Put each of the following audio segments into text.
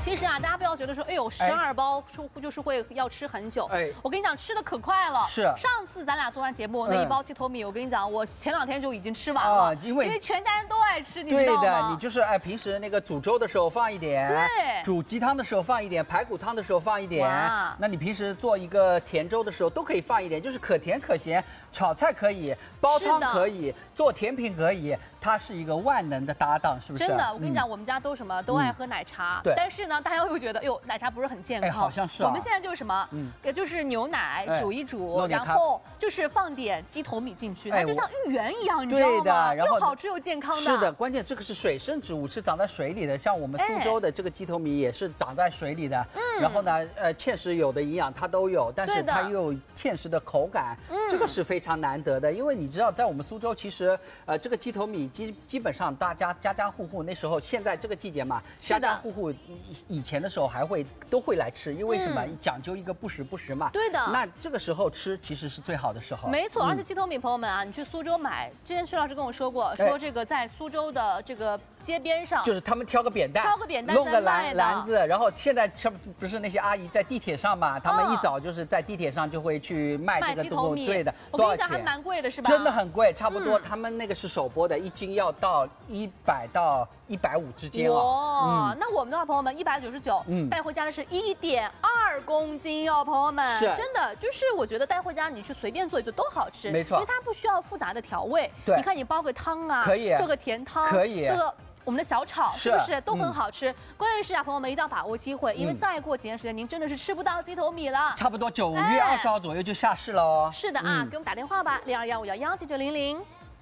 其实啊，大家不要觉得说，哎呦，12包就是会要吃很久。哎，我跟你讲，吃的可快了。是。上次咱俩做完节目，那一包鸡头米，我跟你讲，我前2天就已经吃完了。因为全家人都爱吃，你知道吗？ 对的，你就是平时那个煮粥的时候放一点，对，煮鸡汤的时候放一点，排骨汤的时候放一点。那你平时做一个甜粥的时候都可以放一点，就是可甜可咸，炒菜可以，煲汤可以，做甜品可以，它是一个万能的搭档，是不是？ 真的，我跟你讲，我们家都都爱喝奶茶，对。但是呢，大家又觉得，哟，奶茶不是很健康， 好像是。 我们现在就是什么，就是牛奶煮一煮，然后就是放点鸡头米进去，它就像芋圆一样，你知道吗？又好吃又健康的。 是的，关键这个是水生植物，是长在水里的。像我们苏州的这个鸡头米也是长在水里的。然后呢，芡实有的营养它都有，但是它又有芡实的口感，这个是非常难得的。因为你知道，在我们苏州，其实这个鸡头米基本上大家家户户那时候，现在这个季节嘛，家户户以前的时候都会来吃，因为什么？讲究一个不时不食嘛。对的。那这个时候吃其实是最好的时候。 没错，而且鸡头米朋友们啊，你去苏州买，之前薛老师跟我说过，说这个在苏州的这个街边上， 就是他们挑个扁担，弄个篮子，然后现在不是那些阿姨在地铁上嘛，他们一早就是在地铁上就会去卖这个鸡头米，对的。 我跟你讲，还蛮贵的，是吧？ 真的很贵，差不多他们那个是手剥的，1斤要到100到150之间哦。 哇，那我们的话，朋友们199，带回家的是1.2公斤哦，朋友们，真的就是我觉得带回家你去随便做一做都好吃， 没错， 因为它不需要复杂的调味。对，你看你煲个汤啊， 可以做个甜汤， 可以做个我们的小炒，是不是都很好吃？关键是啊，朋友们一定要把握机会，因为再过几年时间，您真的是吃不到鸡头米了。 差不多9月20号左右就下市了哦。 是的啊，给我们打电话吧，0215119900。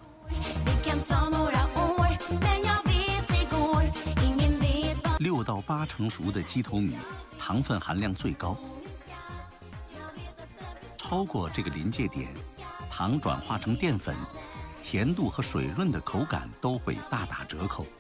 6到8成熟的鸡头米，糖分含量最高。超过这个临界点，糖转化成淀粉，甜度和水润的口感都会大打折扣。